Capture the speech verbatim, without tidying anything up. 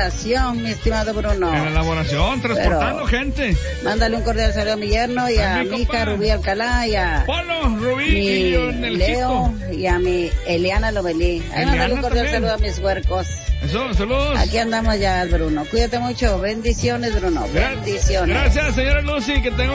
elaboración, mi estimado Bruno. En la elaboración, transportando Pero, gente. Mándale un cordial saludo a mi yerno y a, a mi hija Rubí Alcalá y a Polo, Rubí mi y Leo y a mi Eliana Lomelí. Ahí mándale un cordial también. saludo a mis huercos. Eso, saludos. Aquí andamos ya, Bruno. Cuídate mucho. Bendiciones, Bruno. Gra- Bendiciones. Gracias, señora Lucy, que tenga